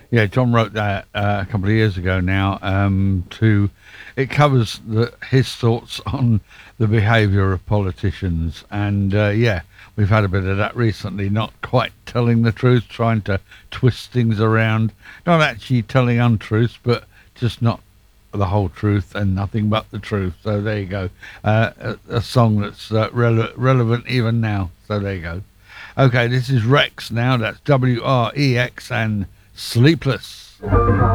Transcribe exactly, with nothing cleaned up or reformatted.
Yeah, John wrote that uh, a couple of years ago now. Um, to it covers the, his thoughts on the behaviour of politicians, and uh, yeah, we've had a bit of that recently. Not quite telling the truth, trying to twist things around, not actually telling untruths, but just not the whole truth and nothing but the truth. So there you go. Uh, a, a song that's uh, rele- relevant even now. So there you go. Okay, this is Rex now. That's W R E X and Sleepless.